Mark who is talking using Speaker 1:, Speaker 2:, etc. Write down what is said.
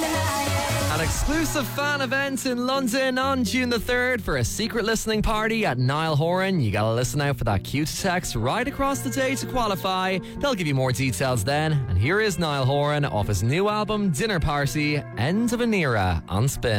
Speaker 1: An exclusive fan event in London on June the 3rd for a secret listening party at Niall Horan. You gotta listen out for that cue to text right across the day to qualify. They'll give you more details then. And here is Niall Horan off his new album Dinner Party, End of an Era on Spin.